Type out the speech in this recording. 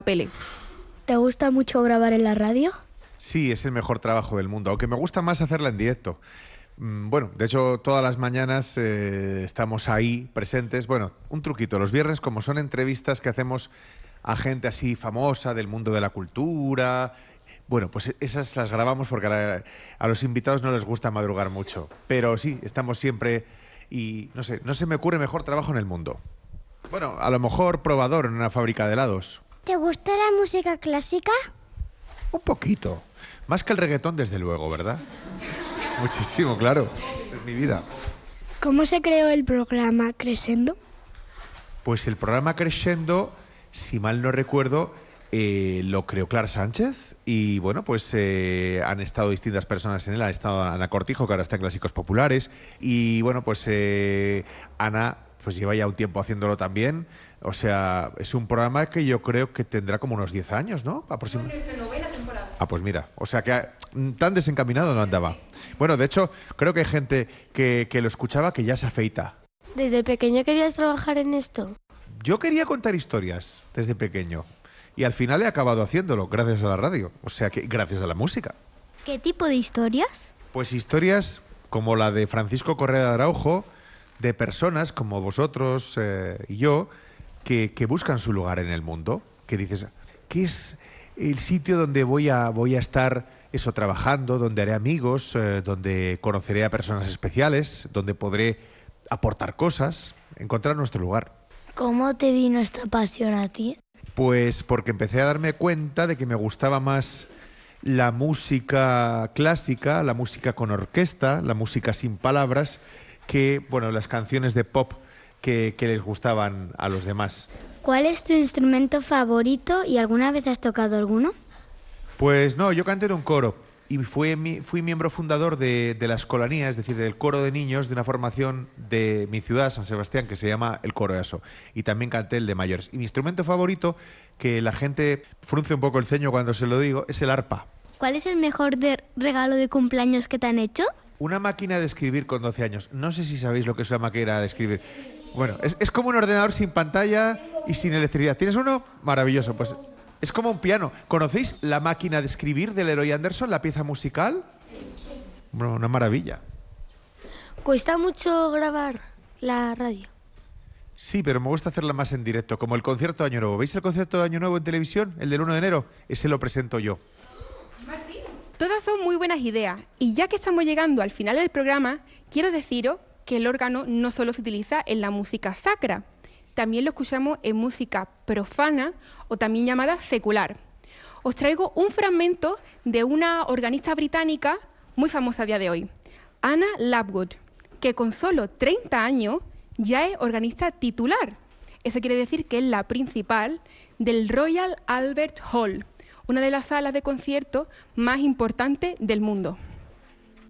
Pele. ¿Te gusta mucho grabar en la radio? Sí, es el mejor trabajo del mundo, aunque me gusta más hacerla en directo. Bueno, de hecho, todas las mañanas estamos ahí presentes. Bueno, un truquito. Los viernes, como son entrevistas que hacemos a gente así famosa del mundo de la cultura, bueno, pues esas las grabamos porque a los invitados no les gusta madrugar mucho. Pero sí, estamos siempre y no sé, no se me ocurre mejor trabajo en el mundo. Bueno, a lo mejor probador en una fábrica de helados. ¿Te gusta la música clásica? Un poquito. Más que el reggaetón, desde luego, ¿verdad? Muchísimo, claro. Es mi vida. ¿Cómo se creó el programa Crescendo? Pues el programa Crescendo, si mal no recuerdo, lo creó Clara Sánchez y bueno, pues han estado distintas personas en él. Han estado Ana Cortijo, que ahora está en Clásicos Populares, y bueno, pues Ana pues lleva ya un tiempo haciéndolo también. O sea, es un programa que yo creo que tendrá como unos 10 años, ¿no? Aproximadamente. Nuestra novena temporada. Ah, pues mira, o sea que tan desencaminado no andaba. Bueno, de hecho, creo que hay gente que lo escuchaba que ya se afeita. ¿Desde pequeño querías trabajar en esto? Yo quería contar historias desde pequeño y al final he acabado haciéndolo gracias a la radio, o sea que gracias a la música. ¿Qué tipo de historias? Pues historias como la de Francisco Correa de Araujo, de personas como vosotros y yo, que buscan su lugar en el mundo, que dices, ¿qué es el sitio donde voy a estar eso trabajando, donde haré amigos, donde conoceré a personas especiales, donde podré aportar cosas, encontrar nuestro lugar? ¿Cómo te vino esta pasión a ti? Pues porque empecé a darme cuenta de que me gustaba más la música clásica, la música con orquesta, la música sin palabras, que bueno, las canciones de pop que les gustaban a los demás. ¿Cuál es tu instrumento favorito y alguna vez has tocado alguno? Pues no, yo canté en un coro y fui miembro fundador de la escolanía, es decir, del coro de niños de una formación de mi ciudad, San Sebastián, que se llama el Coro EASO. Y también canté el de mayores. Y mi instrumento favorito, que la gente frunce un poco el ceño cuando se lo digo, es el arpa. ¿Cuál es el mejor regalo de cumpleaños que te han hecho? Una máquina de escribir con 12 años. No sé si sabéis lo que es una máquina de escribir. Bueno, es como un ordenador sin pantalla y sin electricidad. ¿Tienes uno? Maravilloso. Pues es como un piano. ¿Conocéis la máquina de escribir del Leroy Anderson, la pieza musical? Bueno, una maravilla. ¿Cuesta mucho grabar la radio? Sí, pero me gusta hacerla más en directo, como el concierto de Año Nuevo. ¿Veis el concierto de Año Nuevo en televisión? El del 1 de enero. Ese lo presento yo. Todas son muy buenas ideas y ya que estamos llegando al final del programa, quiero deciros que el órgano no solo se utiliza en la música sacra, también lo escuchamos en música profana o también llamada secular. Os traigo un fragmento de una organista británica muy famosa a día de hoy, Anna Lovegood, que con solo 30 años ya es organista titular. Eso quiere decir que es la principal del Royal Albert Hall, una de las salas de concierto más importantes del mundo.